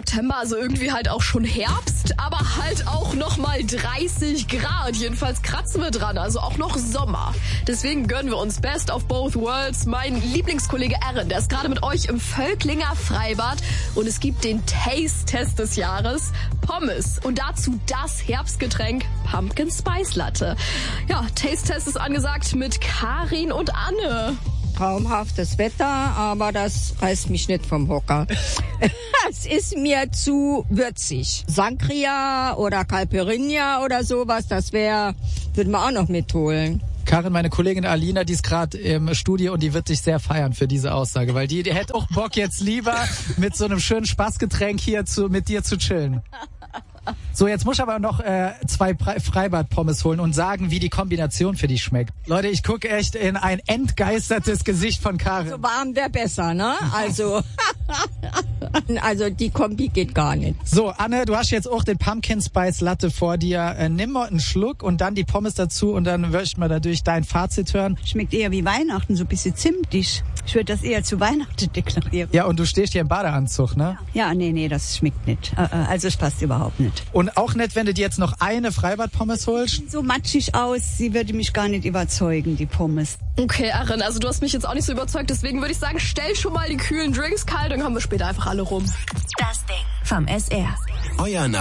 September, also irgendwie halt auch schon Herbst, aber halt auch nochmal 30 Grad. Jedenfalls kratzen wir dran, also auch noch Sommer. Deswegen gönnen wir uns Best of Both Worlds. Mein Lieblingskollege Erin, der ist gerade mit euch im Völklinger Freibad und es gibt den Taste-Test des Jahres, Pommes und dazu das Herbstgetränk Pumpkin Spice Latte. Ja, Taste-Test ist angesagt mit Karin und Anne. Traumhaftes Wetter, aber das reißt mich nicht vom Hocker. Es ist mir zu würzig. Sangria oder Caipirinha oder sowas, würden wir auch noch mitholen. Karin, meine Kollegin Alina, die ist gerade im Studio und die wird dich sehr feiern für diese Aussage, weil die hätte auch Bock jetzt lieber mit so einem schönen Spaßgetränk hier mit dir zu chillen. So, jetzt muss ich aber noch 2 Freibad-Pommes holen und sagen, wie die Kombination für dich schmeckt. Leute, ich gucke echt in ein entgeistertes Gesicht von Karin. So warm wäre besser, ne? Also die Kombi geht gar nicht. So, Anne, du hast jetzt auch den Pumpkin Spice Latte vor dir. Nimm mal einen Schluck und dann die Pommes dazu und dann möchte mal dadurch dein Fazit hören. Schmeckt eher wie Weihnachten, so ein bisschen zimtig. Ich würde das eher zu Weihnachten deklarieren. Ja, und du stehst hier im Badeanzug, ne? Ja, nee, das schmeckt nicht. Also es passt überhaupt nicht. Und auch nicht, wenn du dir jetzt noch eine Freibad-Pommes holst? So matschig aus, sie würde mich gar nicht überzeugen, die Pommes. Okay, Erin, also du hast mich jetzt auch nicht so überzeugt, deswegen würde ich sagen, stell schon mal die kühlen Drinks kalt, dann haben wir später einfach alle rum. Das Ding vom SR. Euer